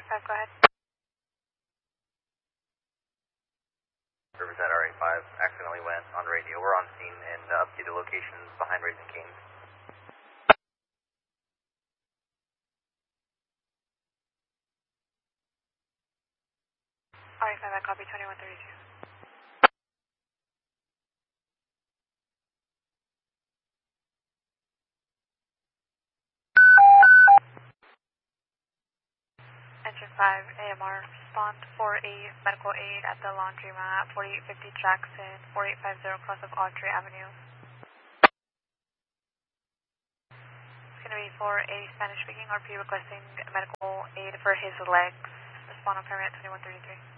RA5, go ahead. Riverside RA5 accidentally went on radio. We're on scene and updated locations behind Raising Cane's. RA5, I copy 2132. Engine 5, AMR, respond for a medical aid at the laundromat, 4850 Jackson, 4850 cross of Audrey Avenue. It's going to be for a Spanish-speaking RP requesting medical aid for his legs. Respond on permit 2133.